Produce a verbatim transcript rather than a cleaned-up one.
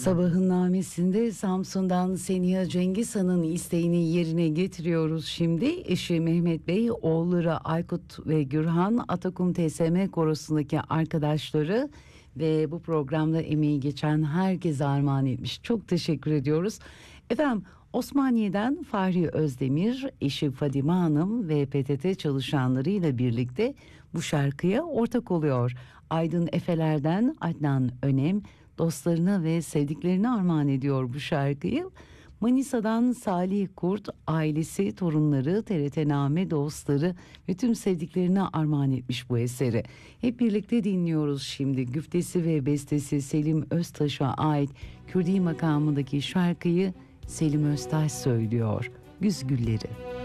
Sabahın namesinde Samsun'dan Seniha Cengiz Han'ın isteğini yerine getiriyoruz şimdi. Eşi Mehmet Bey, oğulları Aykut ve Gürhan, Atakum T S M Korosu'ndaki arkadaşları ve bu programda emeği geçen herkese armağan etmiş. Çok teşekkür ediyoruz. Efendim, Osmaniye'den Fahri Özdemir, eşi Fadime Hanım ve P T T çalışanlarıyla birlikte bu şarkıya ortak oluyor. Aydın Efeler'den Adnan Önem dostlarına ve sevdiklerine armağan ediyor bu şarkıyı. Manisa'dan Salih Kurt, ailesi, torunları, T R T Name dostları ve tüm sevdiklerine armağan etmiş bu eseri. Hep birlikte dinliyoruz şimdi. Güftesi ve bestesi Selim Öztaş'a ait Kürdi makamındaki şarkıyı Selim Öztaş söylüyor. Güz Gülleri.